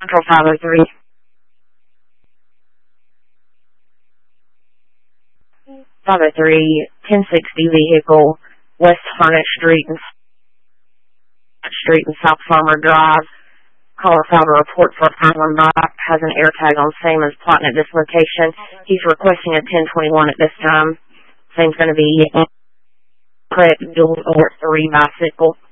Central 503. 503, 1060 vehicle, West Harnett Street and South Farmer Drive. Caller filed a report for a problem bike, has an air tag on same as plotting at this location. He's requesting a 1021 at this time. Same's going to be correct dual or 3 bicycle.